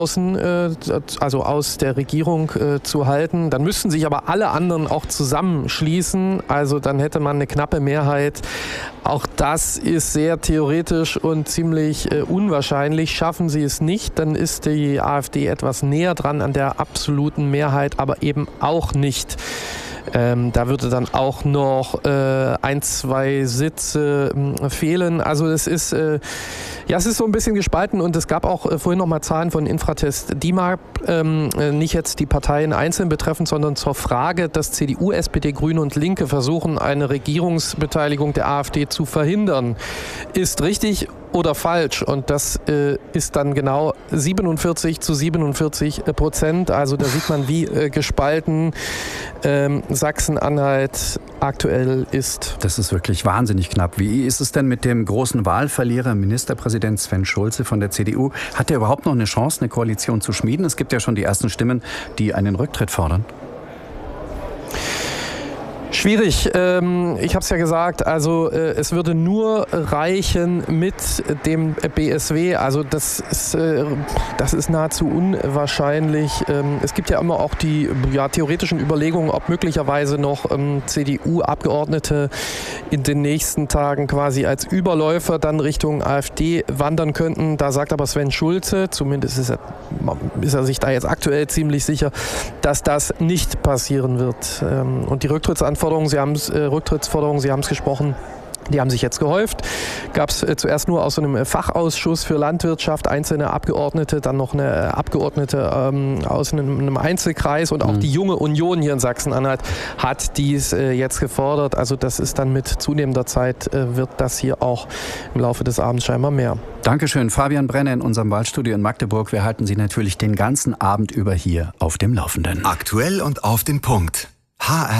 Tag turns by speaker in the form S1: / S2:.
S1: also aus der Regierung zu halten. Dann müssten sich aber alle anderen auch zusammenschließen. Also dann hätte man eine knappe Mehrheit. Auch das ist sehr theoretisch und ziemlich unwahrscheinlich. Schaffen sie es nicht, dann ist die AfD etwas näher dran an der absoluten Mehrheit, aber eben auch nicht. Da würde dann auch noch 1, 2 Sitze fehlen. Also es ist so ein bisschen gespalten und es gab auch vorhin noch mal Zahlen von Infratest DIMAP, nicht jetzt die Parteien einzeln betreffend, sondern zur Frage, dass CDU, SPD, Grüne und Linke versuchen, eine Regierungsbeteiligung der AfD zu verhindern. Ist richtig oder falsch? Und das ist dann genau 47-47%. Also da sieht man, wie gespalten Sachsen-Anhalt aktuell ist.
S2: Das ist wirklich wahnsinnig knapp. Wie ist es denn mit dem großen Wahlverlierer, Ministerpräsident Sven Schulze von der CDU? Hat er überhaupt noch eine Chance, eine Koalition zu schmieden? Es gibt ja schon die ersten Stimmen, die einen Rücktritt fordern.
S1: Schwierig. Ich habe es ja gesagt, also es würde nur reichen mit dem BSW. Also das ist nahezu unwahrscheinlich. Es gibt ja immer auch die theoretischen Überlegungen, ob möglicherweise noch CDU-Abgeordnete in den nächsten Tagen quasi als Überläufer dann Richtung AfD wandern könnten. Da sagt aber Sven Schulze, zumindest ist er sich da jetzt aktuell ziemlich sicher, dass das nicht passieren wird. Und die Rücktrittsforderungen, Sie haben es gesprochen, die haben sich jetzt gehäuft. Gab es zuerst nur aus so einem Fachausschuss für Landwirtschaft einzelne Abgeordnete, dann noch eine Abgeordnete aus einem Einzelkreis und auch die Junge Union hier in Sachsen-Anhalt hat dies jetzt gefordert. Also das ist dann mit zunehmender Zeit, wird das hier auch im Laufe des Abends scheinbar mehr.
S2: Dankeschön, Fabian Brenner in unserem Wahlstudio in Magdeburg. Wir halten Sie natürlich den ganzen Abend über hier auf dem Laufenden.
S3: Aktuell und auf den Punkt. HR